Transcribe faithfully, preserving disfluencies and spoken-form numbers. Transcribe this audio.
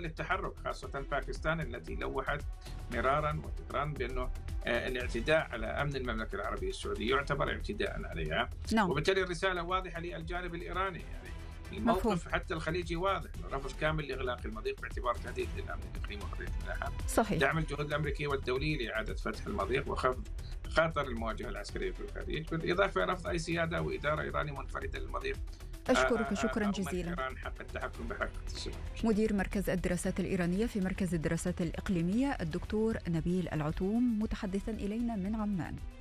الدول للتحرك، خاصة باكستان التي لوحت مرارا وتكرارا بأنه آه، الاعتداء على أمن المملكة العربية السعودية يعتبر اعتداء عليها. نعم. وبالتالي الرسالة واضحة للجانب الإيراني، يعني مفهوم. الموقف حتى الخليجي واضح، رفض كامل لإغلاق المضيق باعتبار تهديد للأمن الإقليمي وحرية الملاحة، صحيح. دعم الجهود الأمريكية والدولية لإعادة فتح المضيق وخفض خطر المواجهة العسكرية في الخليج، بالإضافة إلى رفض أي سيادة وإدارة إيرانية منفردة للمضيق. أشكرك شكرا جزيلا. إيران حق التحكم بحركة السفن. مدير مركز الدراسات الإيرانية في مركز الدراسات الإقليمية الدكتور نبيل العتوم، متحدثا إلينا من عمان.